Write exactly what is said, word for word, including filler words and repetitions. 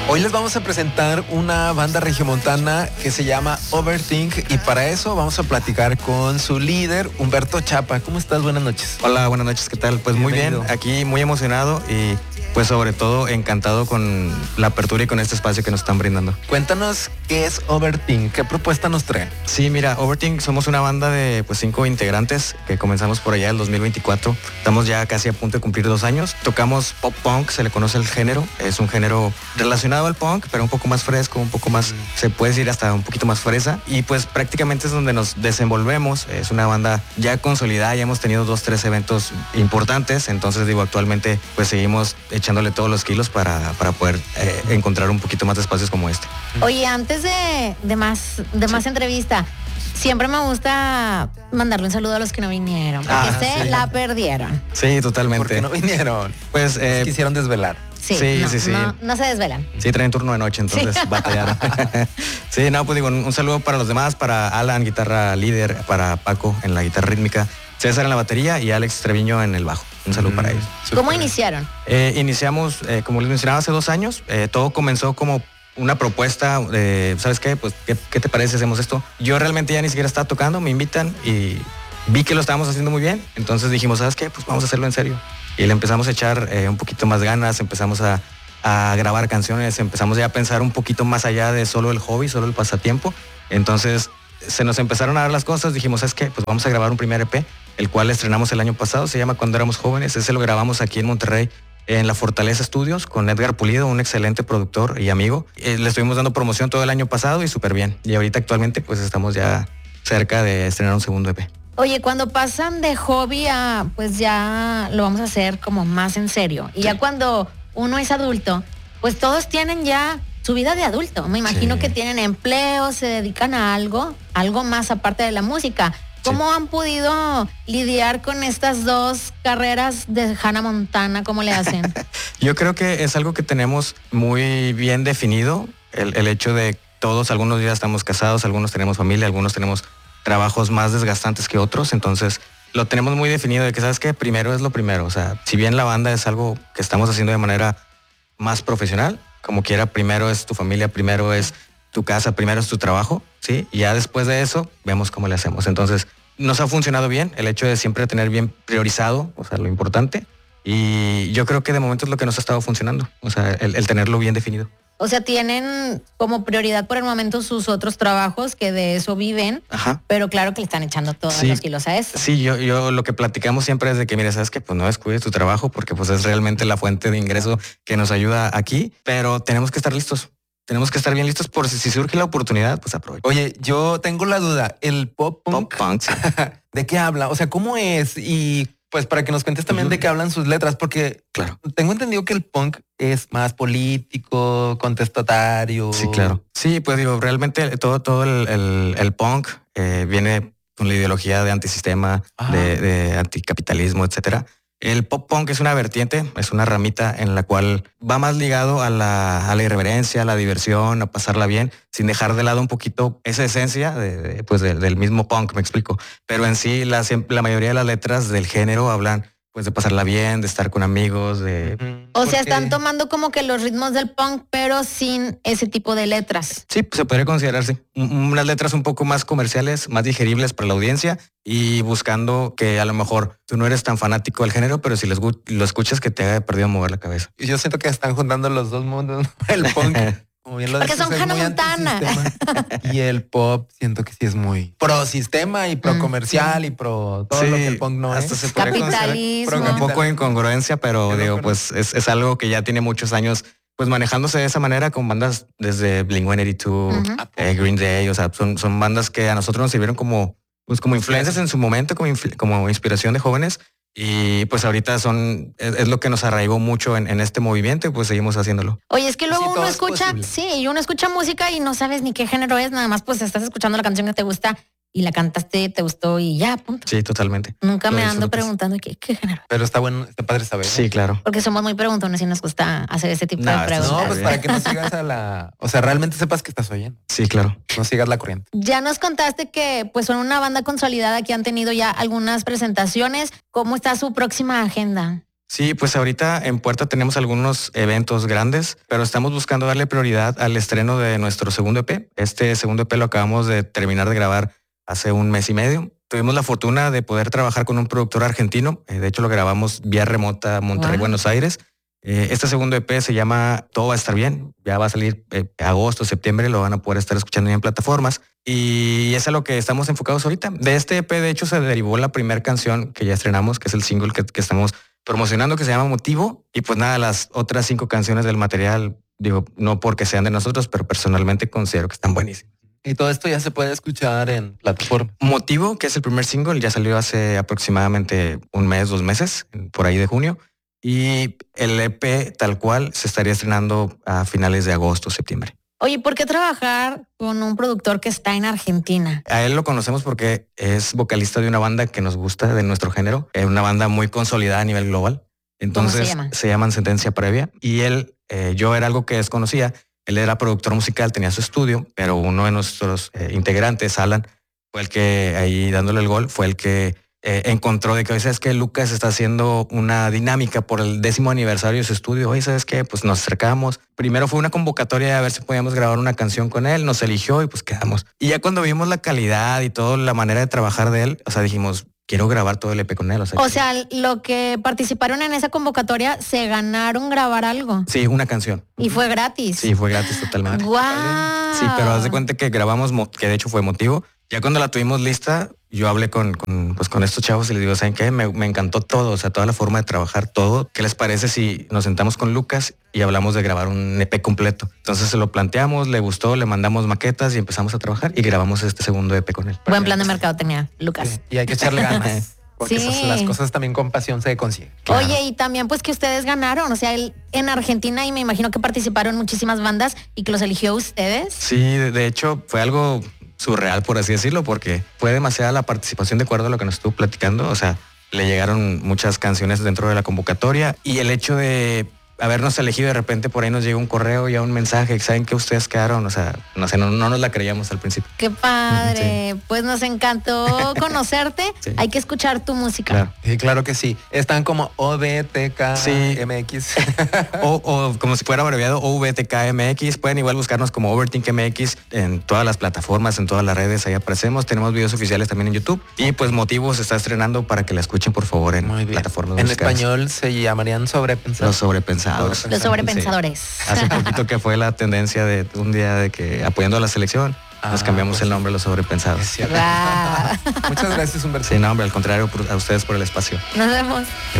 Hoy les vamos a presentar una banda regiomontana que se llama Overthink y para eso vamos a platicar con su líder, Humberto Chapa. ¿Cómo estás? Buenas noches. Hola, buenas noches, ¿qué tal? Pues Bienvenido. Muy bien, aquí muy emocionado y pues sobre todo encantado con la apertura y con este espacio que nos están brindando. Cuéntanos qué es Overthink, qué propuesta nos trae. Sí, mira, Overthink somos una banda de pues cinco integrantes que comenzamos por allá el dos mil veinticuatro. Estamos ya casi a punto de cumplir dos años. Tocamos pop punk, se le conoce el género. Es un género relacionado al punk, pero un poco más fresco, un poco más, mm. se puede decir hasta un poquito más fresa. Y pues prácticamente es donde nos desenvolvemos. Es una banda ya consolidada, ya hemos tenido dos, tres eventos importantes. Entonces digo, actualmente pues seguimos echándole todos los kilos para, para poder eh, encontrar un poquito más de espacios como este. Oye, antes de, de más, de más sí. entrevista, siempre me gusta mandarle un saludo a los que no vinieron, porque ah, se sí. la perdieron. Sí, totalmente. ¿Por qué no vinieron? Pues eh, quisieron desvelar. Sí, sí, no, sí, sí. No, no se desvelan. Sí, traen turno de noche, entonces sí. batallaron. Sí, no, pues digo, un, un saludo para los demás, para Alan, guitarra líder, para Paco en la guitarra rítmica, César en la batería y Alex Treviño en el bajo. Un saludo mm, para ellos. ¿Cómo iniciaron? Eh, iniciamos, eh, como les mencionaba, hace dos años. Eh, todo comenzó como una propuesta de, ¿sabes qué? Pues, ¿qué, ¿qué te parece si hacemos esto? Yo realmente ya ni siquiera estaba tocando, me invitan y vi que lo estábamos haciendo muy bien. Entonces dijimos, ¿sabes qué? Pues vamos a hacerlo en serio. Y le empezamos a echar eh, un poquito más ganas, empezamos a, a grabar canciones, empezamos ya a pensar un poquito más allá de solo el hobby, solo el pasatiempo. Entonces se nos empezaron a dar las cosas, dijimos, ¿sabes qué? Pues vamos a grabar un primer E P, el cual estrenamos el año pasado, se llama Cuando éramos jóvenes. Ese lo grabamos aquí en Monterrey, en la Fortaleza Studios, con Edgar Pulido, un excelente productor y amigo. Eh, le estuvimos dando promoción todo el año pasado y súper bien. Y ahorita actualmente pues estamos ya cerca de estrenar un segundo E P. Oye, cuando pasan de hobby a pues ya lo vamos a hacer como más en serio. Y sí. ya cuando uno es adulto, pues todos tienen ya su vida de adulto. Me imagino sí. que tienen empleo, se dedican a algo, algo más aparte de la música. ¿Cómo sí. han podido lidiar con estas dos carreras de Hannah Montana? ¿Cómo le hacen? Yo creo que es algo que tenemos muy bien definido, el, el hecho de todos, algunos ya estamos casados, algunos tenemos familia, algunos tenemos trabajos más desgastantes que otros, entonces lo tenemos muy definido de que, ¿sabes qué? Primero es lo primero, o sea, si bien la banda es algo que estamos haciendo de manera más profesional, como quiera, primero es tu familia, primero es tu casa, primero es tu trabajo, ¿sí? Y ya después de eso, vemos cómo le hacemos. Entonces, nos ha funcionado bien el hecho de siempre tener bien priorizado, o sea, lo importante, y yo creo que de momento es lo que nos ha estado funcionando, o sea, el, el tenerlo bien definido. O sea, tienen como prioridad por el momento sus otros trabajos, que de eso viven, Ajá. pero claro que le están echando todos sí. los kilos a eso. Sí, yo, yo lo que platicamos siempre es de que, mire, sabes que pues no descuides tu trabajo porque pues es realmente la fuente de ingreso que nos ayuda aquí, pero tenemos que estar listos. Tenemos que estar bien listos por si, si surge la oportunidad, pues aprovecha. Oye, yo tengo la duda, el pop punk, pop punk sí. ¿de qué habla? O sea, ¿cómo es? Y pues para que nos cuentes también uh-huh. de qué hablan sus letras, porque claro. tengo entendido que el punk es más político, contestatario. Sí, claro. Sí, pues digo, realmente todo, todo el, el, el punk eh, viene con la ideología de antisistema, ah. de, de anticapitalismo, etcétera. El pop punk es una vertiente, es una ramita en la cual va más ligado a la, a la irreverencia, a la diversión, a pasarla bien, sin dejar de lado un poquito esa esencia de, de, pues de, del mismo punk, me explico. Pero en sí, la, la mayoría de las letras del género hablan pues de pasarla bien, de estar con amigos, de... O sea, están tomando como que los ritmos del punk, pero sin ese tipo de letras. Sí, se podría considerar, sí. Unas letras un poco más comerciales, más digeribles para la audiencia y buscando que a lo mejor tú no eres tan fanático del género, pero si les lo escuchas que te haya perdido mover la cabeza. Yo siento que están juntando los dos mundos, el punk... Como bien lo Porque dices, son Hannah Montana. Y el pop siento que sí es muy pro sistema y pro comercial mm. y pro todo sí, lo que el punk no hasta es. Se puede capitalismo. Un poco de incongruencia, pero digo, no, pues es, es algo que ya tiene muchos años pues manejándose de esa manera con bandas desde Blink ciento ochenta y dos, uh-huh. eh, Green Day, o sea, son, son bandas que a nosotros nos sirvieron como, pues, como influencias en su momento, como, influ- como inspiración de jóvenes. Y pues ahorita son es, es lo que nos arraigó mucho en, en este movimiento y pues seguimos haciéndolo. Oye, es que luego sí, uno escucha, sí, y uno escucha música y no sabes ni qué género es, nada más pues estás escuchando la canción que te gusta y la cantaste, te gustó y ya, punto. Sí, totalmente. Nunca lo me ando preguntando qué, qué género. Pero está bueno, está padre saber. ¿no? Sí, claro. Porque somos muy preguntones y nos gusta hacer ese tipo no, de preguntas. No, pues para que no sigas a la... O sea, realmente sepas que estás oyendo. Sí, claro. No sigas la corriente. Ya nos contaste que pues son una banda consolidada que han tenido ya algunas presentaciones. ¿Cómo está su próxima agenda? Sí, pues ahorita en puerta tenemos algunos eventos grandes, pero estamos buscando darle prioridad al estreno de nuestro segundo E P. Este segundo E P lo acabamos de terminar de grabar hace un mes y medio. Tuvimos la fortuna de poder trabajar con un productor argentino. De hecho, lo grabamos vía remota Monterrey, wow. Buenos Aires. Este segundo E P se llama Todo va a estar bien. Ya va a salir eh, agosto, septiembre, lo van a poder estar escuchando en plataformas. Y es a lo que estamos enfocados ahorita. De este E P, de hecho, se derivó la primera canción que ya estrenamos, que es el single que, que estamos promocionando, que se llama Motivo. Y pues nada, las otras cinco canciones del material, digo, no porque sean de nosotros, pero personalmente considero que están buenísimas. Y todo esto ya se puede escuchar en plataforma. Motivo, que es el primer single, ya salió hace aproximadamente un mes, dos meses, por ahí de junio. Y el E P tal cual se estaría estrenando a finales de agosto, septiembre. Oye, ¿por qué trabajar con un productor que está en Argentina? A él lo conocemos porque es vocalista de una banda que nos gusta, de nuestro género. Es una banda muy consolidada a nivel global. Entonces, ¿cómo se llama? Se llaman Sentencia Previa. Y él, eh, yo era algo que desconocía. Él era productor musical, tenía su estudio, pero uno de nuestros eh, integrantes, Alan, fue el que ahí dándole el gol, fue el que eh, encontró de que, oye, ¿sabes qué? Lucas está haciendo una dinámica por el décimo aniversario de su estudio. Oye, ¿sabes qué? Pues nos acercamos. Primero fue una convocatoria a ver si podíamos grabar una canción con él, nos eligió y pues quedamos. Y ya cuando vimos la calidad y toda la manera de trabajar de él, o sea, dijimos, quiero grabar todo el E P con él. O sea, o sea, lo que participaron en esa convocatoria se ganaron grabar algo. Sí, una canción. Y fue gratis. Sí, fue gratis totalmente. ¡Wow! Sí, pero haz de cuenta que grabamos, que de hecho fue Motivo. Ya cuando la tuvimos lista, yo hablé con, con, pues con estos chavos y les digo, ¿saben qué? Me, me encantó todo, o sea, toda la forma de trabajar, todo. ¿Qué les parece si nos sentamos con Lucas y hablamos de grabar un E P completo? Entonces se lo planteamos, le gustó, le mandamos maquetas y empezamos a trabajar y grabamos este segundo E P con él. Buen plan de mercado tenía Lucas. Sí, y hay que echarle ganas. Porque sí. esas, las cosas también con pasión se consiguen. Claro. Oye, y también pues que ustedes ganaron, o sea, el, en Argentina, y me imagino que participaron muchísimas bandas y que los eligió ustedes. Sí, de, de hecho fue algo surreal, por así decirlo, porque fue demasiada la participación de acuerdo a lo que nos estuvo platicando. O sea, le llegaron muchas canciones dentro de la convocatoria y el hecho de habernos elegido, de repente por ahí nos llegó un correo y un mensaje, ¿saben que ustedes quedaron? O sea, no sé, no, no nos la creíamos al principio. Qué padre, sí. Pues nos encantó conocerte. Sí. Hay que escuchar tu música. Claro. Sí, claro que sí. Están como O V T K M X. Sí. o, o como si fuera abreviado O V T K M X. Pueden igual buscarnos como Overthink M X en todas las plataformas, en todas las redes, ahí aparecemos. Tenemos videos oficiales también en YouTube. Y pues Motivo se está estrenando para que la escuchen por favor en plataformas En musicales. Español se llamarían sobrepensados. Los sobrepensados. Los sobrepensadores. Sí. Hace poquito que fue la tendencia de un día de que apoyando a la selección ah, nos cambiamos pues el nombre a Los Sobrepensados. Wow. Muchas gracias, Humberto. Sí, no, hombre, al contrario, a ustedes por el espacio. Nos vemos. Gracias.